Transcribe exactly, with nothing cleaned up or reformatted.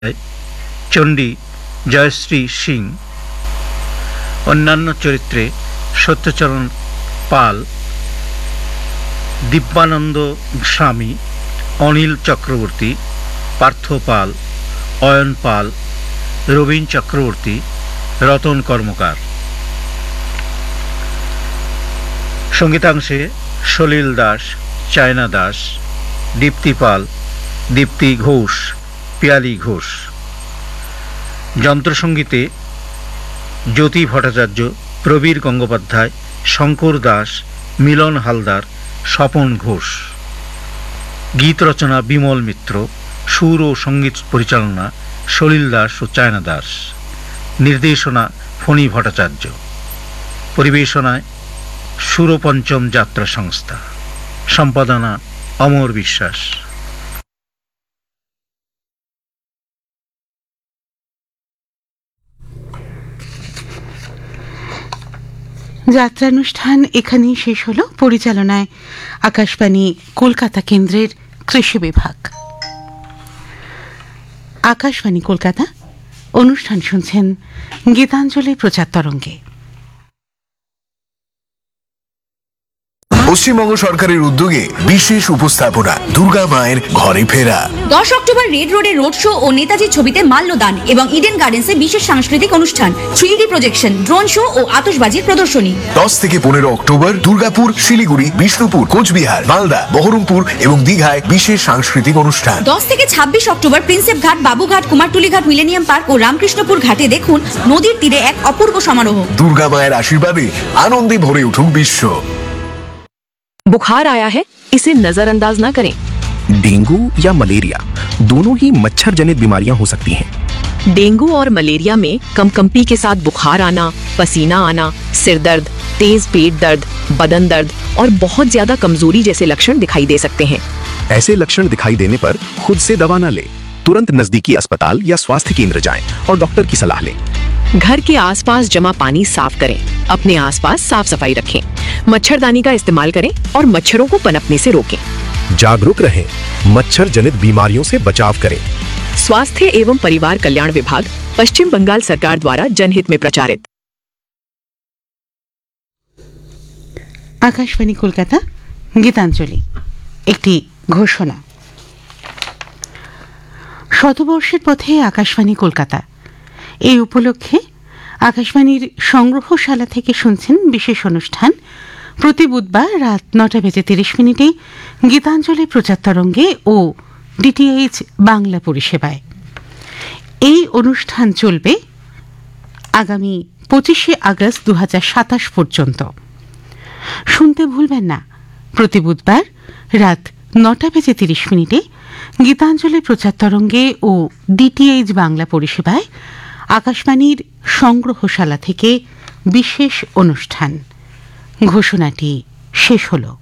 চণ্ডী জয়শ্রী সিং, অন্যান্য চরিত্রে সত্যচরণ পাল, দিব্যানন্দ স্বামী, অনিল চক্রবর্তী, পার্থ পাল, অয়ন পাল, রবীন চক্রবর্তী, রতন কর্মকার। সঙ্গীতাংশে সলিল দাস, চায়না দাস, দীপ্তি পাল, দীপ্তি ঘোষ, পিয়ালি ঘোষ। যন্ত্রসঙ্গীতে জ্যোতি ভট্টাচার্য, প্রবীর গঙ্গোপাধ্যায়, শঙ্কর দাস, মিলন হালদার, স্বপন ঘোষ। গীত রচনা বিমল মিত্র, সুর ও সঙ্গীত পরিচালনা সলিল দাস ও চায়না দাস। নির্দেশনা ফণী ভট্টাচার্য। পরিবেশনায় সুরপঞ্চম যাত্রা সংস্থা। সম্পাদনা অমর বিশ্বাস। যাত্রানুষ্ঠান এখানেই শেষ হলো। পরিচালনায় আকাশবাণী কলকাতা কেন্দ্রের কৃষি বিভাগ। আকাশবাণী কলকাতা। অনুষ্ঠান শুনছেন গীতাঞ্জলি প্রচার তরঙ্গে। পশ্চিমবঙ্গ সরকারের উদ্যোগে বিশেষ উপস্থাপনা দুর্গা মায়ের ঘরে ফেরা। দশ অক্টোবর রেড রোডে রোড শো ও নেতাজির ছবিতে মাল্যদান এবং ইডেন গার্ডেন্সে বিশেষ সাংস্কৃতিক অনুষ্ঠান, three D projection, drone show ও আতশবাজির প্রদর্শনী। দশ থেকে পনেরো অক্টোবর দুর্গাপুর, শিলিগুড়ি, বিষ্ণুপুর, কোচবিহার, মালদা, বহরমপুর এবং দীঘায় বিশেষ সাংস্কৃতিক অনুষ্ঠান। দশ থেকে ছাব্বিশ অক্টোবর প্রিন্সেপ ঘাট, বাবুঘাট, কুমারটুলি ঘাট, মিলেনিয়াম পার্ক ও রামকৃষ্ণপুর ঘাটে দেখুন নদীর তীরে এক অপূর্ব সমারোহ। দুর্গা মায়ের আশীর্বাদে আনন্দে ভরে উঠুক বিশ্ব। बुखार आया है, इसे नजरअंदाज न करें। डेंगू या मलेरिया दोनों ही मच्छर जनित बीमारियां हो सकती हैं। डेंगू और मलेरिया में कंपकंपी के साथ बुखार आना, पसीना आना, सिर दर्द, तेज पेट दर्द, बदन दर्द और बहुत ज्यादा कमजोरी जैसे लक्षण दिखाई दे सकते हैं। ऐसे लक्षण दिखाई देने पर खुद से दवा न ले, तुरंत नजदीकी अस्पताल या स्वास्थ्य केंद्र जाएं और डॉक्टर की सलाह लें। घर के आसपास जमा पानी साफ करें, अपने आसपास साफ सफाई रखें, मच्छरदानी का इस्तेमाल करें और मच्छरों को पनपने से रोकें। जागरूक रहें, मच्छर जनित बीमारियों से बचाव करें। स्वास्थ्य एवं परिवार कल्याण विभाग, पश्चिम बंगाल सरकार द्वारा जनहित में प्रचारित। আকাশবাণী কলকাতা। গীতাঞ্জলি। একটি ঘোষণা। শতবর্ষের পথে আকাশবাণী কলকাতা, এই উপলক্ষে আকাশবাণীর সংগ্রহশালা থেকে শুনছেন বিশেষ অনুষ্ঠান। প্রতি বুধবার রাত নটা বেজে তিরিশ মিনিটে গীতাঞ্জলি প্রচার তরঙ্গে ও ডিটিএইচ বাংলা পরিষেবায়। এই অনুষ্ঠান চলবে আগামী পঁচিশে আগস্ট দু হাজার সাতাশ পর্যন্ত। শুনতে ভুলবেন না, প্রতি বুধবার রাত নটা বেজে তিরিশ মিনিটে গীতাঞ্জলি প্রচার তরঙ্গে ও ডিটিএইচ বাংলা পরিষেবায় আকাশবাণীর সংগ্রহশালা থেকে বিশেষ অনুষ্ঠান। ঘোষণাটি শেষ হলো।